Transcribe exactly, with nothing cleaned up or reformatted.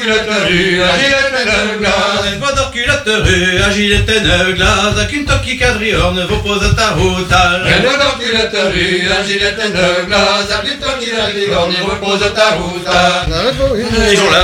culotte rue, à Gillette neuf glaces. Va dans culotte rue, à Gillette neuf glaces. Qu'une toque cadriorne vous pose ta route. Elle va dans culotte rue, à Gillette neuf glaces. Qu'une toque cadriorne vous pose ta route. Ils sont là.